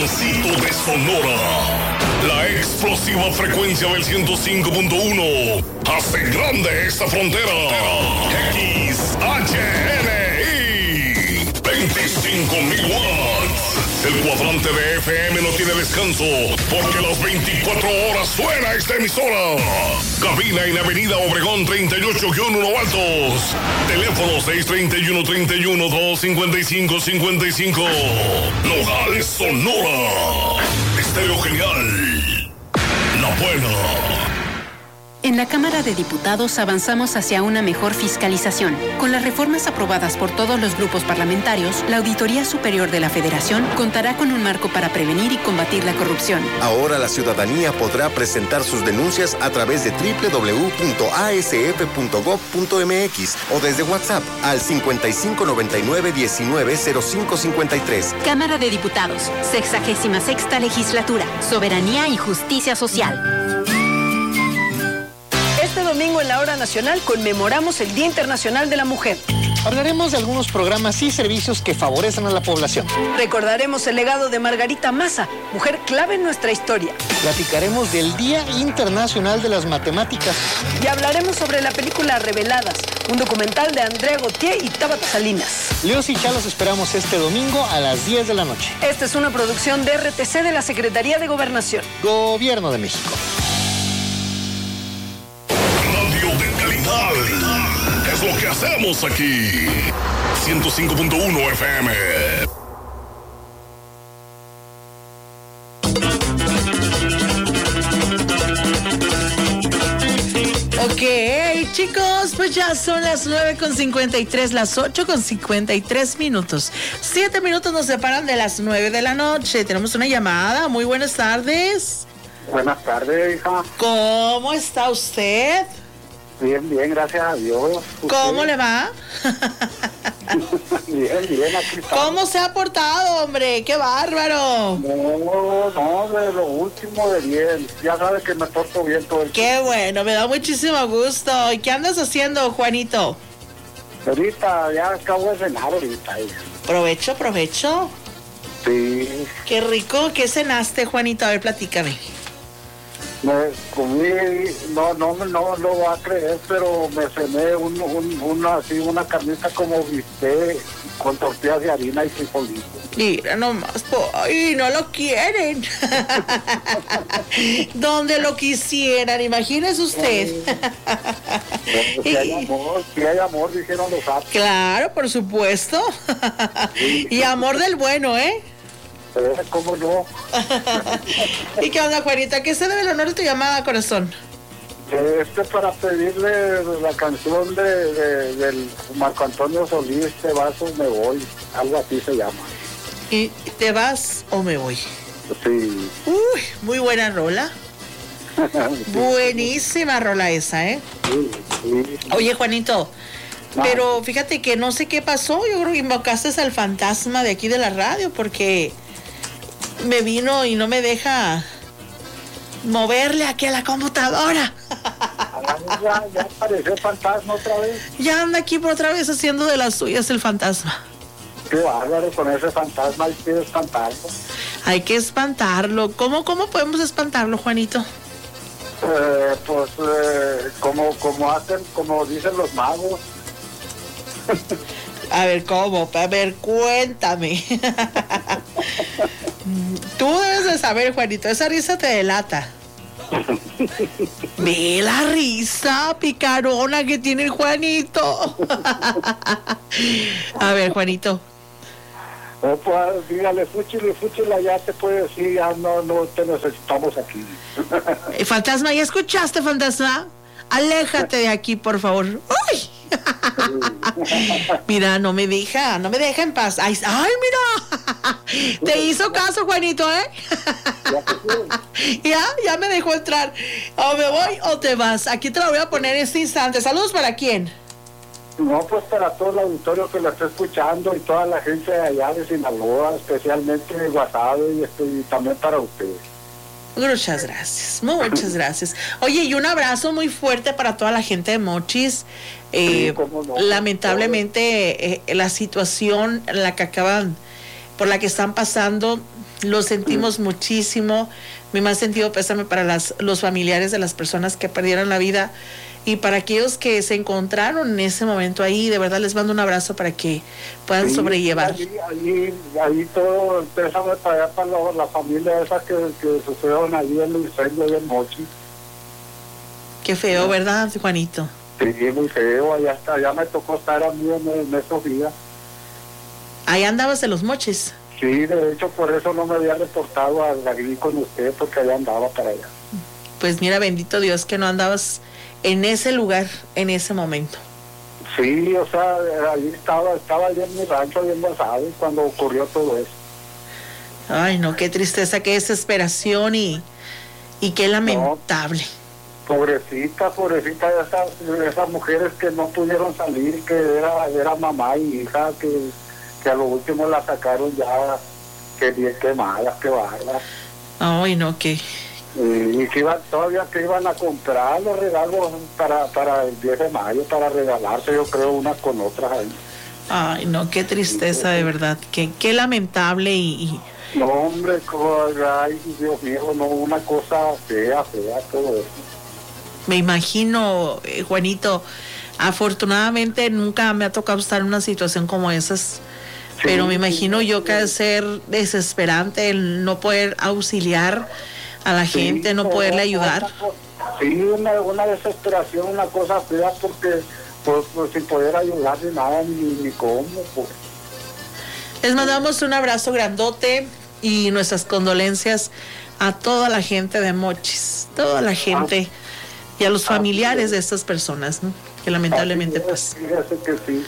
pedacito de Sonora. La explosiva frecuencia del 105.1 hace grande esta frontera. XHNI 25.000 watts. El cuadrante de FM no tiene descanso porque las 24 horas suena esta emisora. Cabina en Avenida Obregón 38-1 Altos. Teléfono 631-255-55. Nogales, Sonora. Estéreo Genial. La buena. En la Cámara de Diputados avanzamos hacia una mejor fiscalización. Con las reformas aprobadas por todos los grupos parlamentarios, la Auditoría Superior de la Federación contará con un marco para prevenir y combatir la corrupción. Ahora la ciudadanía podrá presentar sus denuncias a través de www.asf.gov.mx o desde WhatsApp al 5599-190553. Cámara de Diputados, 66ª Legislatura, Soberanía y Justicia Social. Este domingo en la Hora Nacional conmemoramos el Día Internacional de la Mujer. Hablaremos de algunos programas y servicios que favorecen a la población. Recordaremos el legado de Margarita Maza, mujer clave en nuestra historia. Platicaremos del Día Internacional de las Matemáticas. Y hablaremos sobre la película Reveladas, un documental de Andrea Gautier y Tabata Salinas. Leos y Chalos esperamos este domingo a las 10 de la noche. Esta es una producción de RTC de la Secretaría de Gobernación. Gobierno de México. Es lo que hacemos aquí. 105.1 FM. Ok, chicos, pues ya son las 9:53, las 8:53. 7 minutos nos separan de las 9 de la noche. Tenemos una llamada. Muy buenas tardes. Buenas tardes, hija. ¿Cómo está usted? Bien, gracias a Dios. ¿Cómo le va? Bien, aquí está. ¿Cómo se ha portado, hombre? ¡Qué bárbaro! No, de lo último de bien. Ya sabes que me porto bien todo el tiempo. ¡Qué bueno! Me da muchísimo gusto. ¿Y qué andas haciendo, Juanito? Ahorita, ya acabo de cenar ahorita. ¿Provecho? Sí. ¡Qué rico! ¿Qué cenaste, Juanito? A ver, platícame. Me comí, no lo voy a creer, pero me cené una carnita como bistec con tortillas de harina y frijolitos. Mira nomás, ¡ay, no lo quieren! ¿Dónde lo quisieran? Imagínese usted. Si hay amor, dijeron los apps. Claro, por supuesto. Y amor del bueno, ¿eh? ¿Cómo no? ¿Y qué onda, Juanita? ¿Qué se debe el honor de tu llamada, corazón? Para pedirle la canción del Marco Antonio Solís, Te vas o me voy, algo así se llama. ¿Y te vas o me voy? Sí. Uy, muy buena rola. Buenísima rola esa, ¿eh? Sí. Oye, Juanito, pero fíjate que no sé qué pasó, yo creo que invocaste al fantasma de aquí de la radio porque me vino y no me deja moverle aquí a la computadora. Ya apareció el fantasma otra vez. Ya anda aquí por otra vez haciendo de las suyas el fantasma. Qué bárbaro con ese fantasma, hay que espantarlo. Hay que espantarlo. ¿Cómo podemos espantarlo, Juanito? Como dicen los magos. A ver, ¿cómo? A ver, cuéntame. Tú debes de saber, Juanito, esa risa te delata. Ve la risa picarona que tiene el Juanito. A ver, Juanito. Pues dígale, fúchila, ya te puede decir, ya no te necesitamos aquí. Fantasma, ¿ya escuchaste, fantasma? Aléjate de aquí, por favor. ¡Uy! Mira, no me deja en paz. Ay, mira. Te hizo caso, Juanito, ¿eh? Ya me dejó entrar. O me voy o te vas. Aquí te la voy a poner en este instante. Saludos, ¿para quién? No, pues para todo el auditorio que la está escuchando y toda la gente de allá de Sinaloa, especialmente de Guasave y también para ustedes. Muchas gracias, muchas gracias. Oye, y un abrazo muy fuerte para toda la gente de Mochis. Sí, cómo no. Lamentablemente la situación en la que acaban por la que están pasando. Lo sentimos muchísimo. Mi más sentido pésame para los familiares de las personas que perdieron la vida y para aquellos que se encontraron en ese momento ahí. De verdad les mando un abrazo para que puedan sobrellevar. Ahí todo pésame para allá, para la familia esa que sucedieron allí en el incendio de Mochi. Qué feo, ¿verdad, Juanito? Sí, muy feo. Allá me tocó estar a mí en esos días. Ahí andabas en Los Mochis. Sí, de hecho por eso no me había reportado a la GRI con usted, porque allá andaba para allá. Pues mira, bendito Dios que no andabas en ese lugar en ese momento. Sí, o sea, ahí estaba allí en mi rancho bien basado cuando ocurrió todo eso. Ay, no, qué tristeza, qué desesperación y qué lamentable. No, pobrecita esas mujeres que no pudieron salir, que era mamá y hija, que a lo último la sacaron ya, que malas, que balas. Ay, no, que... Y que iban a comprar los regalos para el 10 de mayo, para regalarse, yo creo, unas con otras ahí. Ay, no, qué tristeza, de verdad, qué lamentable y... No, hombre, ay, Dios mío, no, una cosa fea, todo eso. Me imagino, Juanito, afortunadamente nunca me ha tocado estar en una situación como esas. Sí, pero me imagino yo que es ser desesperante el no poder auxiliar a la gente, no poderle ayudar. Sí, una desesperación, una cosa fea, porque pues sin poder ayudar de nada ni cómo. Pues. Les mandamos un abrazo grandote y nuestras condolencias a toda la gente de Mochis, toda la gente y a los familiares de estas personas, ¿no? Que lamentablemente pues... Fíjese que sí,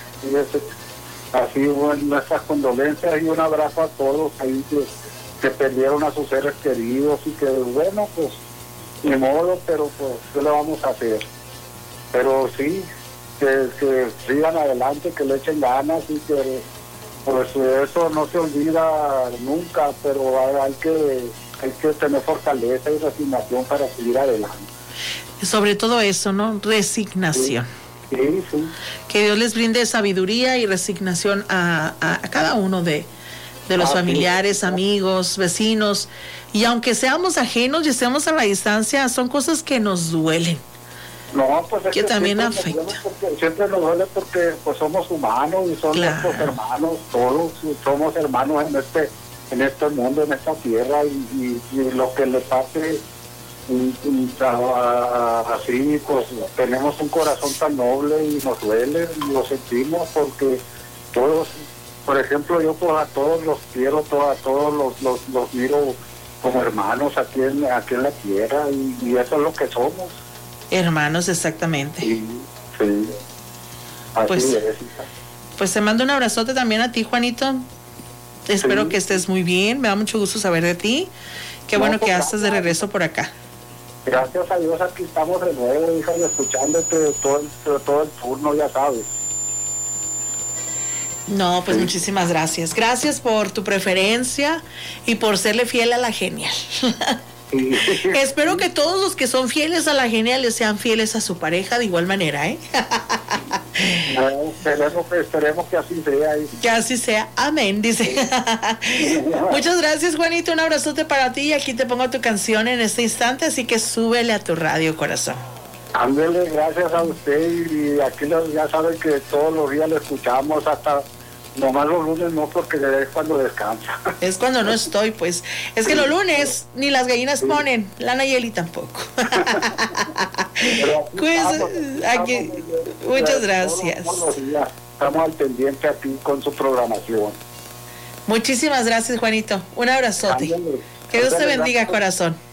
así, bueno, nuestras condolencias y un abrazo a todos ahí que perdieron a sus seres queridos y que, bueno, pues, ni modo, pero pues, ¿qué le vamos a hacer? Pero sí, que sigan adelante, que le echen ganas y que, pues, eso no se olvida nunca, pero hay que tener fortaleza y resignación para seguir adelante. Sobre todo eso, ¿no? Resignación. Sí. Que Dios les brinde sabiduría y resignación a cada uno de los familiares, amigos, vecinos. Y aunque seamos ajenos y estemos a la distancia, son cosas que nos duelen. No, pues es que también afecta. Siempre nos duele porque pues somos humanos y son nuestros hermanos, todos somos hermanos en este mundo, en esta tierra y lo que le pase así, pues tenemos un corazón tan noble y nos duele y lo sentimos porque todos, por ejemplo, yo pues a todos los quiero, a todos los miro como hermanos aquí en la tierra y eso es lo que somos. Hermanos, exactamente. Sí. Así es. Pues te mando un abrazote también a ti, Juanito. Espero que estés muy bien. Me da mucho gusto saber de ti. Qué bueno que estás de regreso por acá. Gracias a Dios aquí estamos de nuevo, hija, y escuchándote todo el turno, ya sabes. No, pues muchísimas gracias. Gracias por tu preferencia y por serle fiel a la Genial. Sí. Espero que todos los que son fieles a la Genial les sean fieles a su pareja de igual manera, ¿eh? No, esperemos que así sea. Que así sea. Amén, dice. Muchas gracias, Juanito. Un abrazote para ti y aquí te pongo tu canción en este instante, así que súbele a tu radio, corazón. Ándele, gracias a usted y aquí ya saben que todos los días lo escuchamos hasta... Nomás los lunes no, porque es cuando descansa. Es cuando no estoy, pues. Es que los lunes ni las gallinas ponen, la Nayeli tampoco. Pues, aquí, muchas gracias. Estamos al pendiente aquí con su programación. Muchísimas gracias, Juanito. Un abrazote. Que Dios te bendiga, corazón.